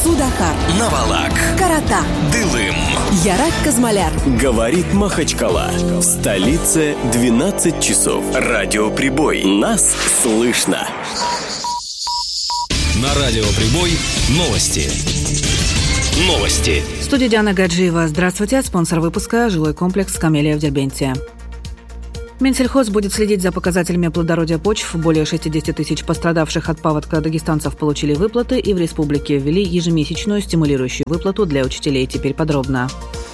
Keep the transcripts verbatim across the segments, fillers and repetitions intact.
Судакар, Навалак, Карата, Дылым, Ярак Казмаляр. Говорит Махачкала. В столице двенадцать часов. Радиоприбой. Нас слышно. На Радиоприбой новости. Новости. В студии Диана Гаджиева. Здравствуйте. Спонсор выпуска – жилой комплекс «Камелия» в Дербенте. Минсельхоз будет следить за показателями плодородия почв. Более шестьдесят тысяч пострадавших от паводка дагестанцев получили выплаты, и в республике ввели ежемесячную стимулирующую выплату для учителей. Теперь подробно.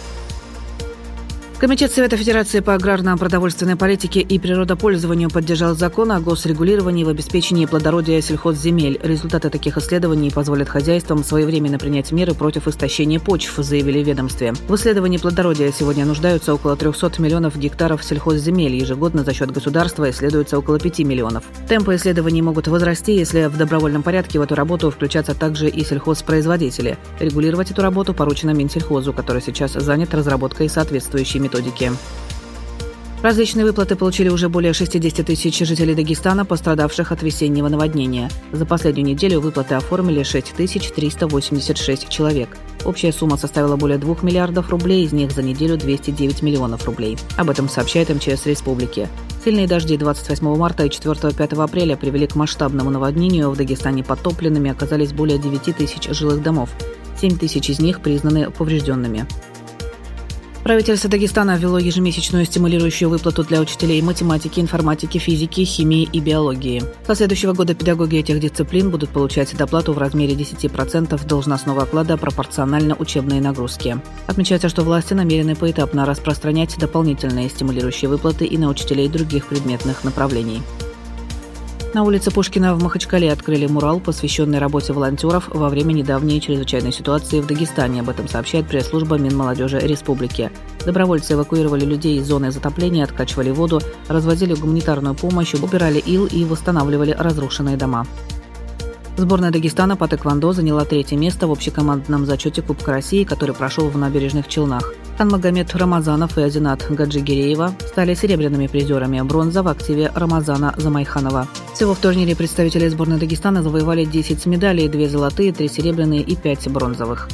Комитет Совета Федерации по аграрно-продовольственной политике и природопользованию поддержал закон о госрегулировании в обеспечении плодородия сельхозземель. Результаты таких исследований позволят хозяйствам своевременно принять меры против истощения почв, заявили в ведомстве. В исследовании плодородия сегодня нуждаются около триста миллионов гектаров сельхозземель. Ежегодно за счет государства исследуется около пяти миллионов. Темпы исследований могут возрасти, если в добровольном порядке в эту работу включатся также и сельхозпроизводители. Регулировать эту работу поручено Минсельхозу, который сейчас занят разработкой соответствующей методики. Методики. Различные выплаты получили уже более шестьдесят тысяч жителей Дагестана, пострадавших от весеннего наводнения. За последнюю неделю выплаты оформили шесть тысяч триста восемьдесят шесть человек. Общая сумма составила более двух миллиардов рублей, из них за неделю двести девять миллионов рублей. Об этом сообщает эм че эс республики. Сильные дожди двадцать восьмого марта и четвёртого-пятого апреля привели к масштабному наводнению. В Дагестане подтопленными оказались более девяти тысяч жилых домов. семь тысяч из них признаны поврежденными. Правительство Дагестана ввело ежемесячную стимулирующую выплату для учителей математики, информатики, физики, химии и биологии. Со следующего года педагоги этих дисциплин будут получать доплату в размере десять процентов должностного оклада пропорционально учебной нагрузке. Отмечается, что власти намерены поэтапно распространять дополнительные стимулирующие выплаты и на учителей других предметных направлений. На улице Пушкина в Махачкале открыли мурал, посвященный работе волонтеров во время недавней чрезвычайной ситуации в Дагестане. Об этом сообщает пресс-служба Минмолодежи Республики. Добровольцы эвакуировали людей из зоны затопления, откачивали воду, развозили гуманитарную помощь, убирали ил и восстанавливали разрушенные дома. Сборная Дагестана по тэквондо заняла третье место в общекомандном зачете Кубка России, который прошел в Набережных Челнах. Ханмагомед Рамазанов и Азинат Гаджигереева стали серебряными призерами, бронза в активе Рамазана Замайханова. Всего в турнире представители сборной Дагестана завоевали десять медалей, две золотые, три серебряные и пять бронзовых.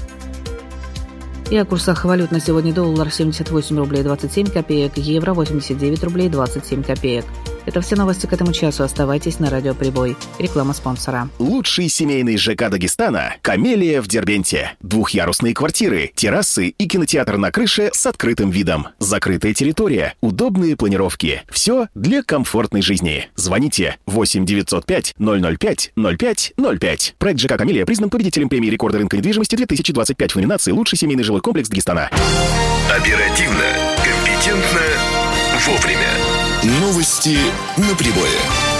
И о курсах валют на сегодня: доллар семьдесят восемь рублей двадцать семь копеек, евро восемьдесят девять рублей двадцать семь копеек. Это все новости к этому часу. Оставайтесь на Радиоприбой. Реклама спонсора. Лучший семейный ЖК Дагестана – «Камелия» в Дербенте. Двухъярусные квартиры, террасы и кинотеатр на крыше с открытым видом. Закрытая территория, удобные планировки. Все для комфортной жизни. Звоните восемь девятьсот пять ноль ноль пять ноль пять ноль пять. Проект ЖК «Камелия» признан победителем премии рекорда рынка недвижимости две тысячи двадцать пять в номинации «Лучший семейный жилой комплекс Дагестана». Оперативно, компетентно, вовремя. Новости на прибое.